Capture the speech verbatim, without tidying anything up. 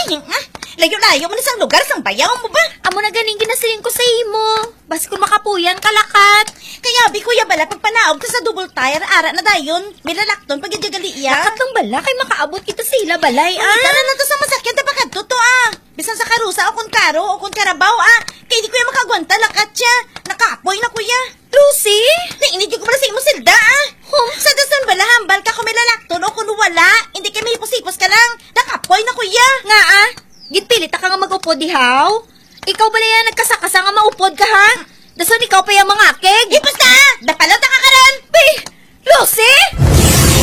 Ah, layo-layo mo na sa lugar, sang bayaw mo ba? Amo na ganing ginasayin ko sa imo. Bas kung makapuyan kalakat. Kaya bi kuya bala, pag panaog ta sa double tire, ara na dayon. May lalakton pag idyagali iya. Lakat lang bala, kay makaabot kita sa ila balay, Ay, ah. tara na to sa masakyan, tapakad to to ah. Bisan sa karusa o kung karo o kung karabaw ah. Kaya di kuya makagwanta, lakat siya. Nakapoy na kuya. Lucy? Nainid ko pala sa imo silda ah. Hum, sa dasan bala, hambal ka kung may lalakton o kung wala. Hindi kayo may hipos-hipos ka lang. Nakapoy na kuya. Nga ah, gitpilit ka nga mag-upod dihaw. Ikaw ba na yan nagkasakasa nga maupod ka ha? Dason ikaw pa yung mga keg? Hipos na! Dapalaw ta ka karan! Be, Lucy?